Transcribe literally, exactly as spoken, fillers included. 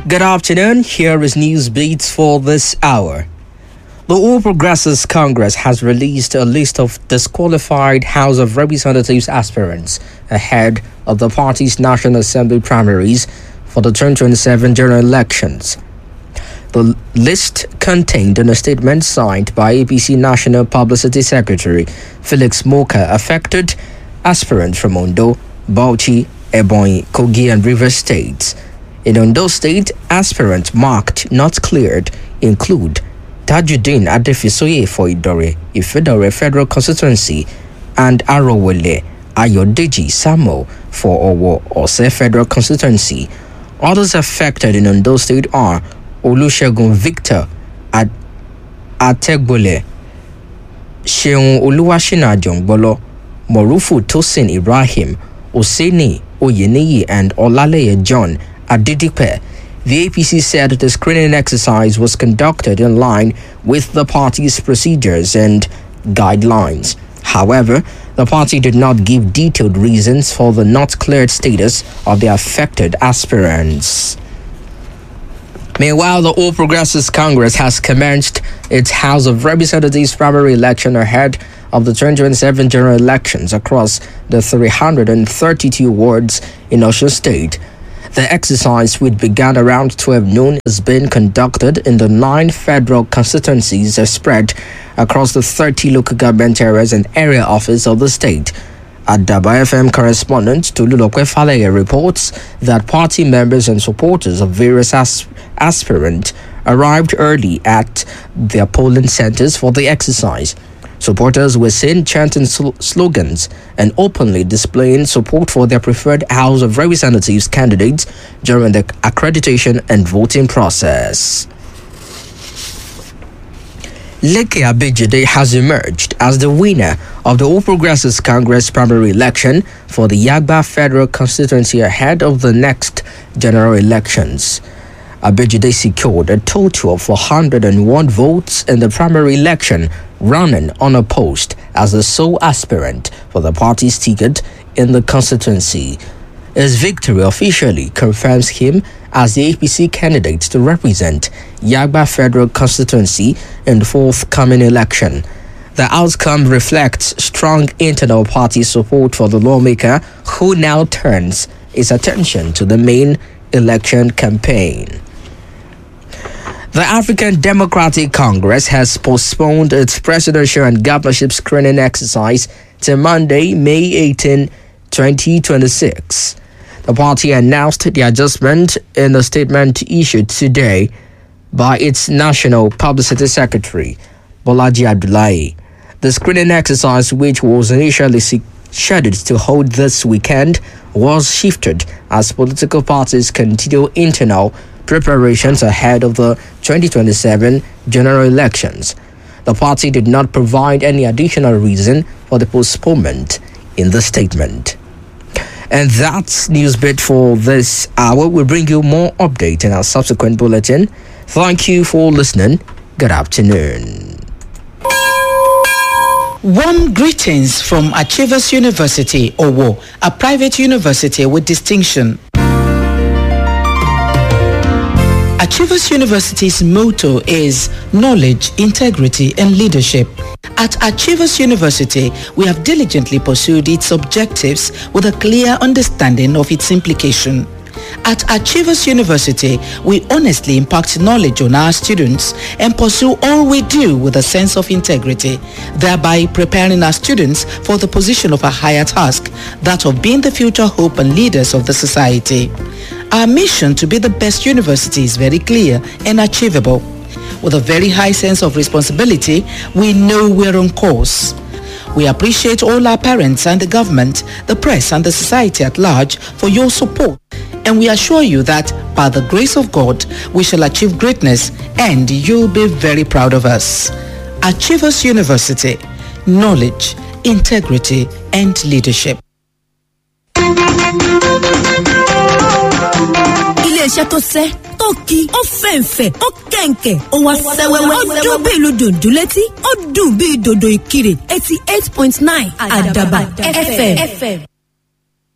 Good afternoon. Here is news beats for this hour. The All Progressives Congress has released a list of disqualified House of Representatives aspirants ahead of the party's National Assembly primaries for the twenty twenty-seven general elections. The list contained in a statement signed by A P C National Publicity Secretary Felix Moka affected aspirants from Ondo, Bauchi, Ebonyi, Kogi and Rivers states. In Ondo State, aspirants marked not cleared include Tajuddin Adefisoye for Idore, Ifedore Federal Constituency, and Arowole Ayodeji Samo for Owo Ose Federal Constituency. Others affected in Ondo State are Olusegun Victor At Ategbole, Seun Oluwashinajongbolo, Morufu Tosin Ibrahim, Oseni Oyeniyi, and Olaleye John Adidipe. The A P C said the screening exercise was conducted in line with the party's procedures and guidelines. However, the party did not give detailed reasons for the not cleared status of the affected aspirants. Meanwhile, the All Progressives Congress has commenced its House of Representatives primary election ahead of the twenty twenty-seven general elections across the three hundred thirty-two wards in Osun State. The exercise, which began around twelve noon, is being conducted in the nine federal constituencies spread across the thirty local government areas and area office of the state. Adaba F M correspondent Tolulokwe Faleye reports that party members and supporters of various as- aspirants arrived early at their polling centers for the exercise. Supporters were seen chanting sl- slogans and openly displaying support for their preferred House of Representatives candidates during the accreditation and voting process. Leke Abejide has emerged as the winner of the All Progressives Congress primary election for the Yagba Federal Constituency ahead of the next general elections. Abejide secured a total of four hundred one votes in the primary election, running unopposed as the sole aspirant for the party's ticket in the constituency. His victory officially confirms him as the A P C candidate to represent Yagba Federal Constituency in the forthcoming election. The outcome reflects strong internal party support for the lawmaker, who now turns his attention to the main election campaign. The African Democratic Congress has postponed its presidential and governorship screening exercise to Monday, May eighteenth, twenty twenty-six. The party announced the adjustment in a statement issued today by its National Publicity Secretary, Bolaji Abdullahi. The screening exercise, which was initially scheduled to hold this weekend, was shifted as political parties continue internal preparations ahead of the twenty twenty-seven general elections. The party did not provide any additional reason for the postponement in the statement. And that's news bit for this hour. We'll bring you more update in our subsequent bulletin. Thank you for listening. Good afternoon. Warm greetings from Achievers University, Owo, a private university with distinction. Achievers University's motto is knowledge, integrity, and leadership. At Achievers University, we have diligently pursued its objectives with a clear understanding of its implication. At Achievers University, we honestly impact knowledge on our students and pursue all we do with a sense of integrity, thereby preparing our students for the position of a higher task, that of being the future hope and leaders of the society. Our mission to be the best university is very clear and achievable. With a very high sense of responsibility, we know we're on course. We appreciate all our parents and the government, the press and the society at large for your support. And we assure you that, by the grace of God, we shall achieve greatness and you'll be very proud of us. Achievers University, knowledge, integrity, and leadership. Iléeṣẹ́ tó sẹ́, tó ki, ó fẹ̀ǹfẹ̀, ó kẹ̀ǹkẹ̀, ó wá sẹ́wẹ́wẹ́, ó dún bí ìlú dòdò létí, ó dùn bí dòdò ìkirè, eighty-eight point nine Àdàbà F M.